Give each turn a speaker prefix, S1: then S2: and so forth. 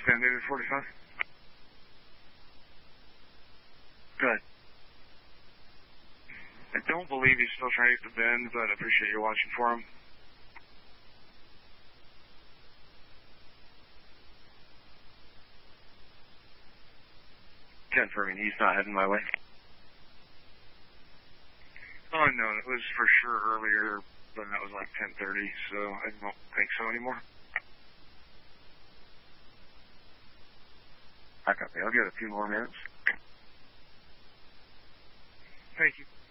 S1: Stand David 45. Good. I don't believe he's still trying to get the bend, but I appreciate you watching for him.
S2: Confirming he's not heading my way.
S1: Oh, no, it was for sure earlier, but that was like 10:30, so I don't think so anymore.
S2: I copy. I'll give it a few more minutes.
S1: Thank you.